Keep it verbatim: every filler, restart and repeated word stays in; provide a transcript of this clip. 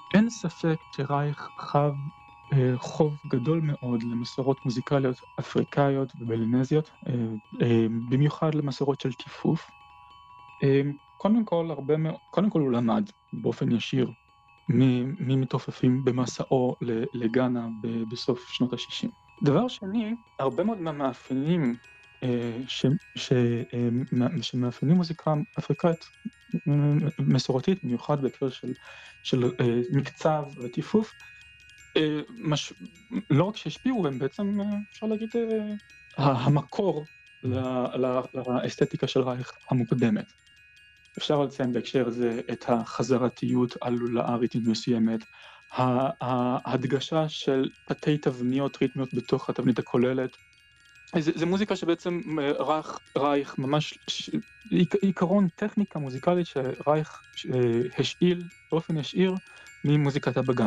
אין ספק שרייך חב חוב גדול מאוד למסורות מוזיקליות אפריקאיות ובלינזיות, במיוחד למסורות של טיפוף. קודם כל, הרבה מאוד, קודם כל הוא למד באופן ישיר ממתופפים במסעו לגאנה בסוף שנות ה-שישים. דבר שני, הרבה מאוד מהמאפיינים שמאפיינים מוזיקה אפריקאית מסורתית, במיוחד בהקשר של מקצב וטיפוף, לא רק שהשפיעו, הם בעצם, אפשר להגיד, המקור לאסתטיקה של רייך המוקדמת. אפשר לציין בהקשר הזה את החזרתיות הלולארית מסוימת, ההדגשה של תתי תבניות ריתמיות בתוך התבנית הכוללת. זה מוזיקה שבעצם רייך ממש, עיקרון טכניקה מוזיקלית שרייך השאיל באופן ישיר ממוזיקת הבגן.